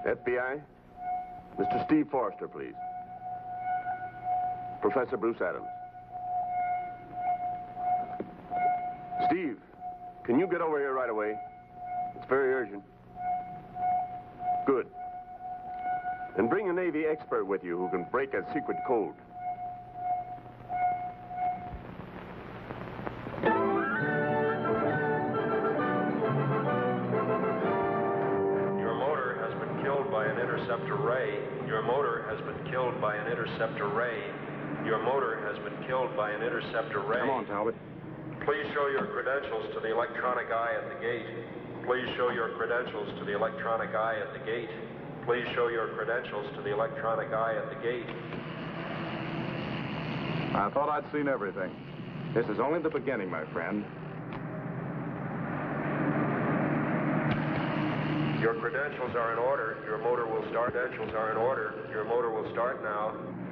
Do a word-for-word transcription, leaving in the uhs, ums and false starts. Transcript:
F B I? Mister Steve Forrester, please. Professor Bruce Adams. Steve, can you get over here right away? It's very urgent. Good. And bring a Navy expert with you who can break a secret code. Your motor has been killed by an interceptor ray. Your motor has been killed by an interceptor ray. Your motor has been killed by an interceptor ray. Come on, Talbot. Please show your credentials to the electronic eye at the gate. Please show your credentials to the electronic eye at the gate. Please show your credentials to the electronic eye at the gate. I thought I'd seen everything. This is only the beginning, my friend. Your credentials are in order. Your motor will start. Credentials are in order. Your motor will start now.